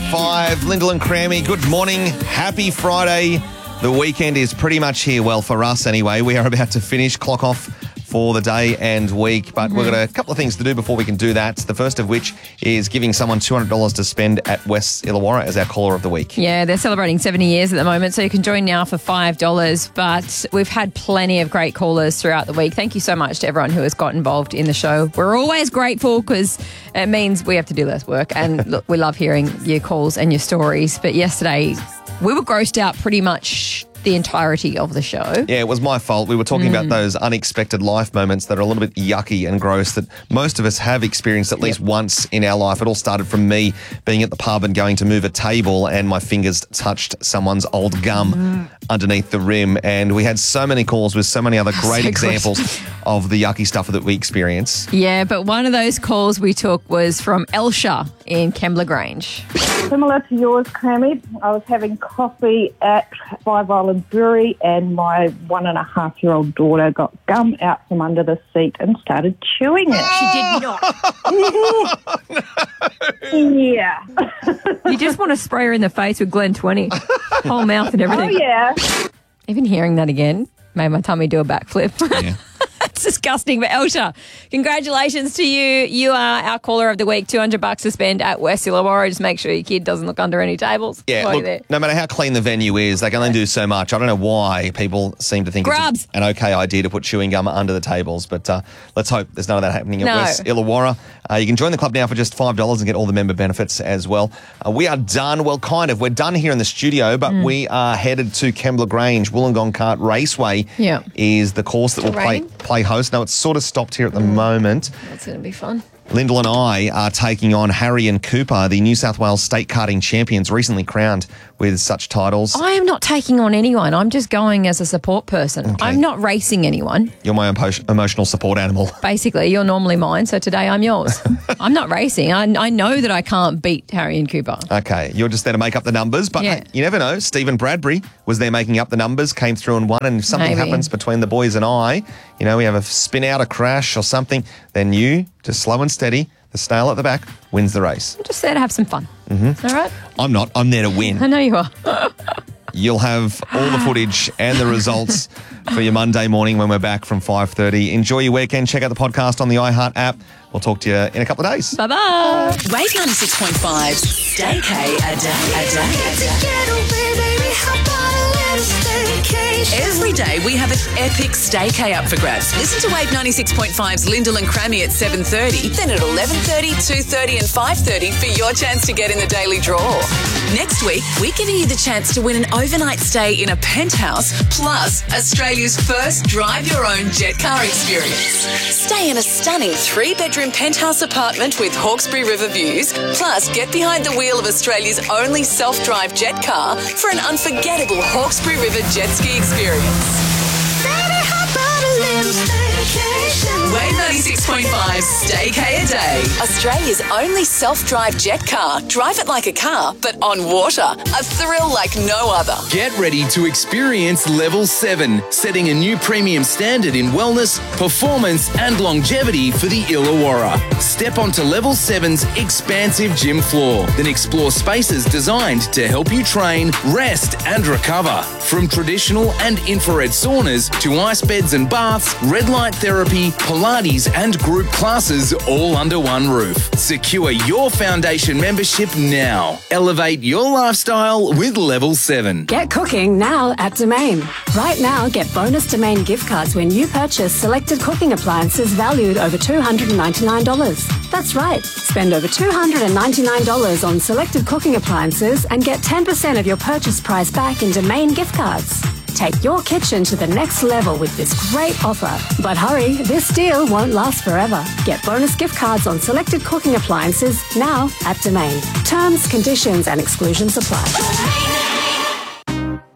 6:25. Lyndall and Crammy, good morning. Happy Friday. The weekend is pretty much here. Well, for us anyway. We are about to finish, clock off for the day and week, but we've got a couple of things to do before we can do that. The first of which is giving someone $200 to spend at West Illawarra as our caller of the week. Yeah, they're celebrating 70 years at the moment, so you can join now for $5. But we've had plenty of great callers throughout the week. Thank you so much to everyone who has got involved in the show. We're always grateful because it means we have to do less work. And look, we love hearing your calls and your stories. But yesterday, we were grossed out pretty much the entirety of the show. Yeah, it was my fault. We were talking about those unexpected life moments that are a little bit yucky and gross that most of us have experienced at least once in our life. It all started from me being at the pub and going to move a table and my fingers touched someone's old gum underneath the rim. And we had so many calls with so many other great examples of the yucky stuff that we experience. Yeah, but one of those calls we took was from Elsha in Kembla Grange. Similar to yours, Crammy, I was having coffee at Five Island Brewery and my 1.5-year-old daughter got gum out from under the seat and started chewing it. She did not. Yeah. You just want to spray her in the face with Glen 20. Whole mouth and everything. Oh, yeah. Even hearing that again made my tummy do a backflip. Yeah. It's disgusting. But Elsha, congratulations to you. You are our caller of the week. $200 to spend at West Illawarra. Just make sure your kid doesn't look under any tables. Yeah, while look, you're there. no matter how clean the venue is, they can only do so much. I don't know why people seem to think Grubs. it's an okay idea to put chewing gum under the tables, but let's hope there's none of that happening at No. West Illawarra. You can join the club now for just $5 and get all the member benefits as well. We are done. Well, kind of. We're done here in the studio, but we are headed to Kembla Grange. Wollongong Kart Raceway is the course that will play host. Now, it's sort of stopped here at the moment. That's going to be fun. Lyndall and I are taking on Harry and Cooper, the New South Wales state karting champions, recently crowned with such titles. I am not taking on anyone. I'm just going as a support person. Okay. I'm not racing anyone. You're my emotional support animal. Basically, you're normally mine, so today I'm yours. I'm not racing. I know that I can't beat Harry and Cooper. Okay, you're just there to make up the numbers, but hey, you never know. Stephen Bradbury was there making up the numbers, came through and won, and if something happens between the boys and I, you know, we have a spin out, a crash or something, then you, just slow and steady, the snail at the back, wins the race. I'm just there to have some fun. Mm-hmm. All right? I'm not. I'm there to win. I know you are. You'll have all the footage and the results for your Monday morning when we're back from 5:30. Enjoy your weekend. Check out the podcast on the iHeart app. We'll talk to you in a couple of days. Bye-bye. Wave 96.5's Stay K a day. Every day we have an epic Stay K up for grabs. Listen to Wave 96.5's Lyndall and Crammy at 7:30, then at 11:30, 2:30 and 5:30 for your chance to get in the daily draw. Next week, we're giving you the chance to win an overnight stay in a penthouse plus Australia's first drive-your-own jet car experience. Stay in a stunning 3-bedroom penthouse apartment with Hawkesbury River views, plus get behind the wheel of Australia's only self-drive jet car for an unforgettable Hawkesbury River jet ski experience. Wave 96.5 Stay K a day. Australia's only self-drive jet car. Drive it like a car, but on water. A thrill like no other. Get ready to experience Level 7, setting a new premium standard in wellness, performance and longevity for the Illawarra. Step onto Level 7's expansive gym floor, then explore spaces designed to help you train, rest and recover. From traditional and infrared saunas to ice beds and baths, red light therapy, Pilates and group classes all under one roof. Secure your foundation membership now. Elevate your lifestyle with Level 7. Get cooking now at Domain. Right now, get bonus Domain gift cards when you purchase selected cooking appliances valued over $299. That's right. Spend over $299 on selected cooking appliances and get 10% of your purchase price back in Domain gift cards. Take your kitchen to the next level with this great offer. But hurry, this deal won't last forever. Get bonus gift cards on selected cooking appliances now at Domain. Terms, conditions and exclusions apply.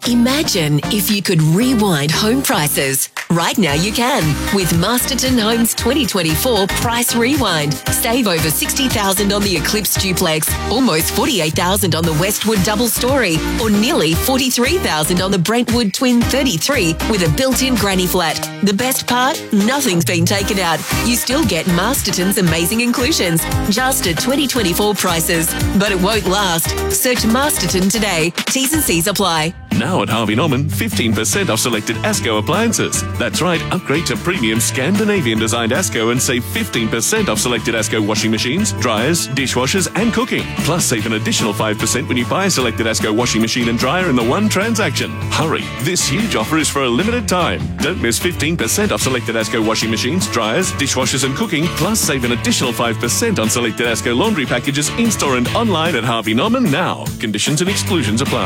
Imagine if you could rewind home prices. Right now you can with Masterton Homes 2024 Price Rewind. Save over $60,000 on the Eclipse Duplex, almost $48,000 on the Westwood Double Story, or nearly $43,000 on the Brentwood Twin 33 with a built-in granny flat. The best part? Nothing's been taken out. You still get Masterton's amazing inclusions, just at 2024 prices. But it won't last. Search Masterton today. T's and C's apply. Now at Harvey Norman, 15% off selected ASCO appliances. That's right, upgrade to premium Scandinavian-designed ASCO and save 15% off selected ASCO washing machines, dryers, dishwashers and cooking. Plus, save an additional 5% when you buy a selected ASCO washing machine and dryer in the one transaction. Hurry, this huge offer is for a limited time. Don't miss 15% off selected ASCO washing machines, dryers, dishwashers and cooking. Plus, save an additional 5% on selected ASCO laundry packages in-store and online at Harvey Norman now. Conditions and exclusions apply.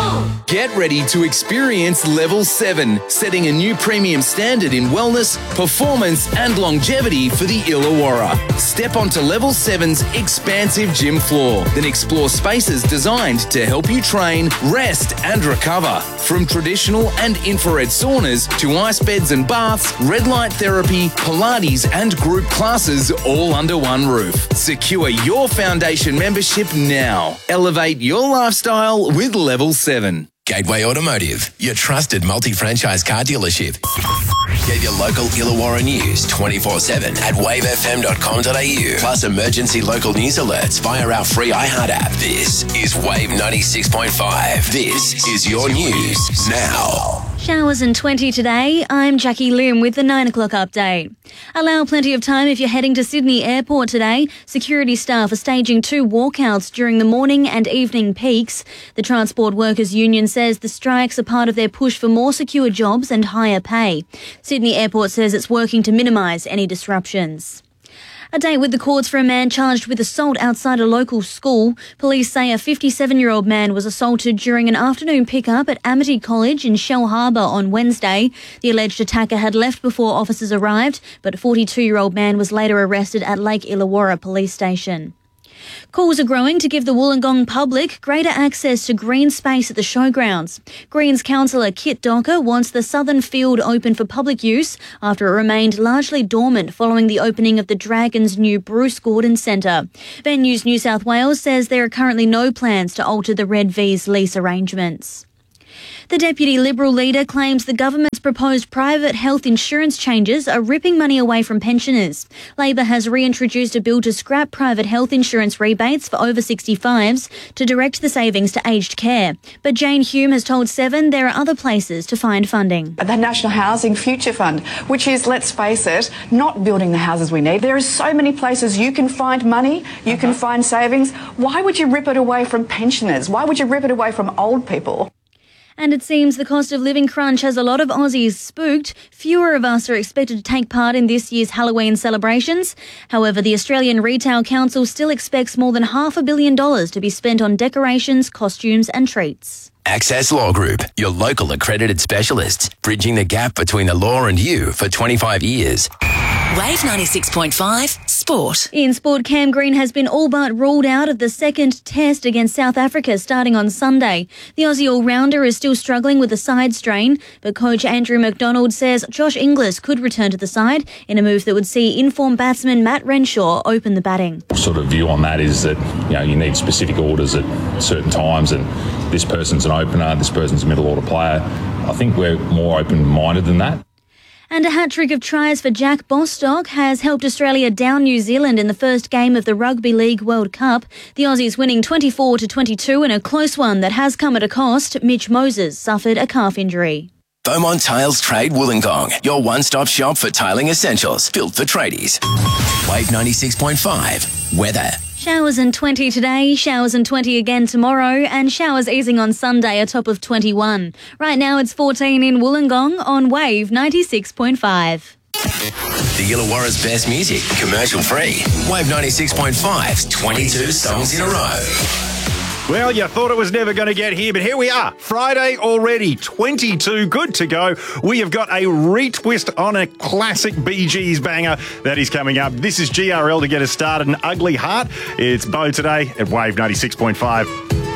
Get ready to experience Level 7, setting a new premium standard in wellness, performance and longevity for the Illawarra. Step onto Level 7's expansive gym floor, then explore spaces designed to help you train, rest and recover. From traditional and infrared saunas to ice beds and baths, red light therapy, Pilates and group classes all under one roof. Secure your foundation membership now. Elevate your lifestyle with Level 7. Gateway Automotive, your trusted multi-franchise car dealership. Get your local Illawarra news 24/7 at wavefm.com.au. Plus emergency local news alerts via our free iHeart app. This is Wave 96.5. This is your news now. Showers and 20 today. I'm Jackie Lim with the 9 o'clock update. Allow plenty of time if you're heading to Sydney Airport today. Security staff are staging 2 walkouts during the morning and evening peaks. The Transport Workers Union says the strikes are part of their push for more secure jobs and higher pay. Sydney Airport says it's working to minimise any disruptions. A date with the courts for a man charged with assault outside a local school. Police say a 57-year-old man was assaulted during an afternoon pickup at Amity College in Shell Harbour on Wednesday. The alleged attacker had left before officers arrived, but a 42-year-old man was later arrested at Lake Illawarra Police Station. Calls are growing to give the Wollongong public greater access to green space at the showgrounds. Greens councillor Kit Docker wants the southern field open for public use after it remained largely dormant following the opening of the Dragons' new Bruce Gordon Centre. Venues New South Wales says there are currently no plans to alter the Red V's lease arrangements. The Deputy Liberal leader claims the government's proposed private health insurance changes are ripping money away from pensioners. Labor has reintroduced a bill to scrap private health insurance rebates for over 65s to direct the savings to aged care. But Jane Hume has told Seven there are other places to find funding. The National Housing Future Fund, which is, let's face it, not building the houses we need. There are so many places you can find money, you can find savings. Why would you rip it away from pensioners? Why would you rip it away from old people? And it seems the cost of living crunch has a lot of Aussies spooked. Fewer of us are expected to take part in this year's Halloween celebrations. However, the Australian Retail Council still expects more than $500 million to be spent on decorations, costumes and treats. Access Law Group, your local accredited specialists, bridging the gap between the law and you for 25 years. Wave 96.5 Sport. In sport, Cam Green has been all but ruled out of the second test against South Africa starting on Sunday. The Aussie all-rounder is still struggling with a side strain, but coach Andrew McDonald says Josh Inglis could return to the side in a move that would see informed batsman Matt Renshaw open the batting. Sort of view on that is that you need specific orders at certain times, and this person's an opener, this person's a middle order player. I think we're more open-minded than that. And a hat-trick of tries for Jack Bostock has helped Australia down New Zealand in the first game of the Rugby League World Cup. The Aussies winning 24-22 in a close one that has come at a cost. Mitch Moses suffered a calf injury. Beaumont Tiles Trade Wollongong, your one-stop shop for tiling essentials, built for tradies. Wave 96.5 Weather. Showers and 20 today, showers and 20 again tomorrow, and showers easing on Sunday, a top of 21. Right now it's 14 in Wollongong on Wave 96.5. The Illawarra's best music, commercial free. Wave 96.5's 22 songs in a row. Well, you thought it was never going to get here, but here we are. Friday already, 22 good to go. We have got a retwist on a classic Bee Gees banger that is coming up. This is GRL to get us started. An Ugly Heart. It's Bo today at Wave 96.5.